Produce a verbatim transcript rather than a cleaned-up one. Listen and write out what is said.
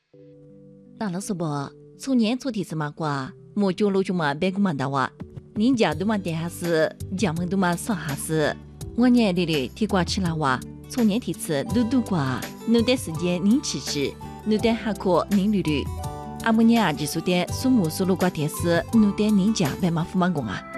打了是不？从年初提子嘛瓜，莫就路就嘛别个嘛的哇，人家都嘛点下是，家们都嘛少下是。我年里里提瓜吃了哇，从年提子都都瓜，弄点时间您吃吃，弄点下课您捋捋。阿姆年啊，只说点数目数路瓜电视，弄点人家白马富马工啊。